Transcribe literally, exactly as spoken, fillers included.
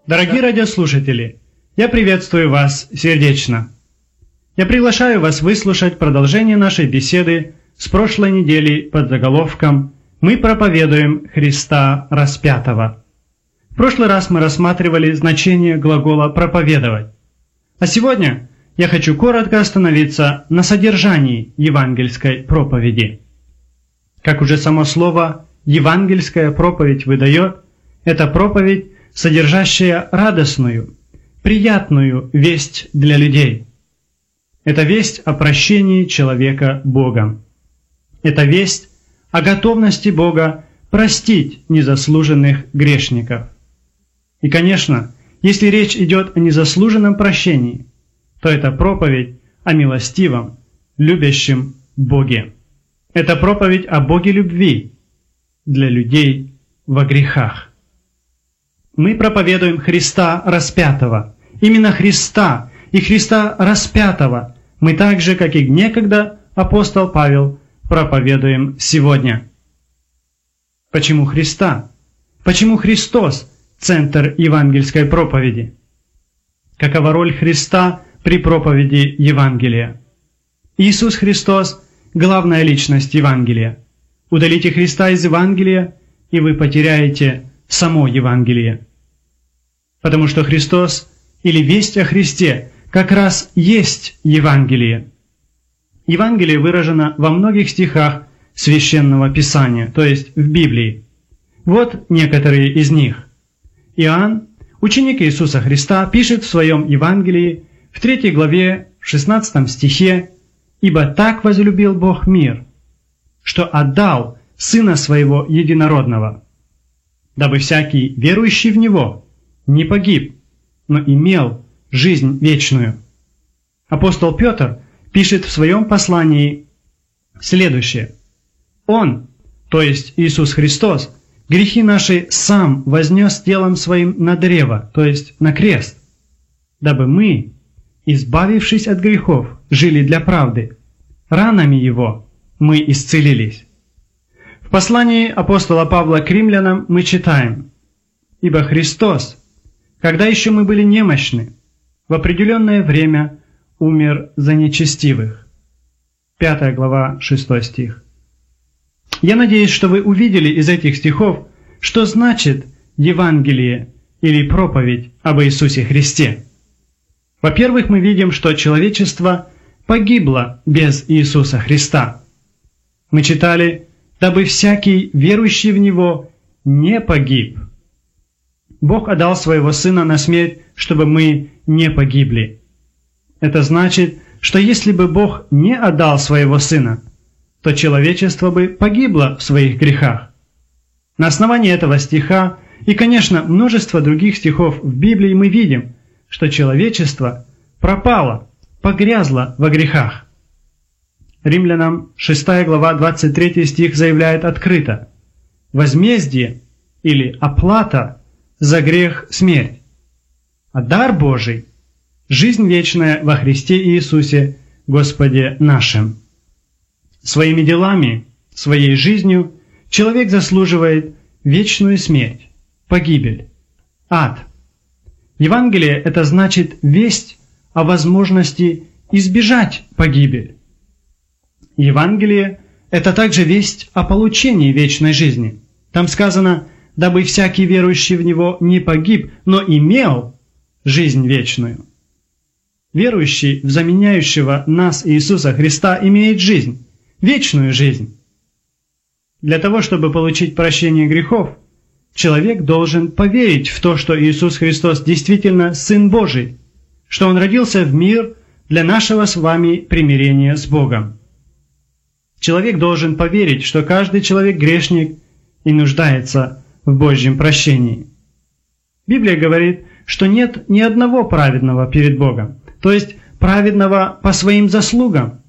Дорогие радиослушатели, я приветствую вас сердечно. Я приглашаю вас выслушать продолжение нашей беседы с прошлой недели под заголовком «Мы проповедуем Христа распятого». В прошлый раз мы рассматривали значение глагола «проповедовать». А сегодня я хочу коротко остановиться на содержании евангельской проповеди. Как уже само слово «евангельская проповедь» выдает, это проповедь, содержащая радостную, приятную весть для людей. Это весть о прощении человека Богом. Это весть о готовности Бога простить незаслуженных грешников. И, конечно, если речь идет о незаслуженном прощении, то это проповедь о милостивом, любящем Боге. Это проповедь о Боге любви для людей во грехах. Мы проповедуем Христа распятого. Именно Христа и Христа распятого мы так же, как и некогда апостол Павел, проповедуем сегодня. Почему Христа? Почему Христос – центр евангельской проповеди? Какова роль Христа при проповеди Евангелия? Иисус Христос – главная личность Евангелия. Удалите Христа из Евангелия, и вы потеряете само Евангелие. Потому что Христос или весть о Христе как раз есть Евангелие. Евангелие выражено во многих стихах Священного Писания, то есть в Библии. Вот некоторые из них. Иоанн, ученик Иисуса Христа, пишет в своем Евангелии в третьей главе, в шестнадцатом стихе: «Ибо так возлюбил Бог мир, что отдал Сына Своего Единородного, дабы всякий, верующий в Него, не погиб, но имел жизнь вечную». Апостол Петр пишет в своем послании следующее: «Он, то есть Иисус Христос, грехи наши сам вознес телом Своим на древо, то есть на крест, дабы мы, избавившись от грехов, жили для правды. Ранами Его мы исцелились». В послании апостола Павла к римлянам мы читаем: «Ибо Христос, когда еще мы были немощны, в определенное время умер за нечестивых». Пятая глава, шестой стих. Я надеюсь, что вы увидели из этих стихов, что значит Евангелие или проповедь об Иисусе Христе. Во-первых, мы видим, что человечество погибло без Иисуса Христа. Мы читали: «Дабы всякий, верующий в Него, не погиб». Бог отдал Своего Сына на смерть, чтобы мы не погибли. Это значит, что если бы Бог не отдал Своего Сына, то человечество бы погибло в своих грехах. На основании этого стиха и, конечно, множество других стихов в Библии мы видим, что человечество пропало, погрязло во грехах. Римлянам шестая глава, двадцать третий стих заявляет открыто: «Возмездие» или «оплата» за грех – смерть, а дар Божий – жизнь вечная во Христе Иисусе, Господе нашим. Своими делами, своей жизнью человек заслуживает вечную смерть, погибель, ад. Евангелие – это значит весть о возможности избежать погибель. Евангелие – это также весть о получении вечной жизни. Там сказано: «Дабы всякий, верующий в Него, не погиб, но имел жизнь вечную». Верующий в заменяющего нас Иисуса Христа имеет жизнь, вечную жизнь. Для того, чтобы получить прощение грехов, человек должен поверить в то, что Иисус Христос действительно Сын Божий, что Он родился в мир для нашего с вами примирения с Богом. Человек должен поверить, что каждый человек грешник и нуждается в Божьем прощении. Библия говорит, что нет ни одного праведного перед Богом, то есть праведного по своим заслугам,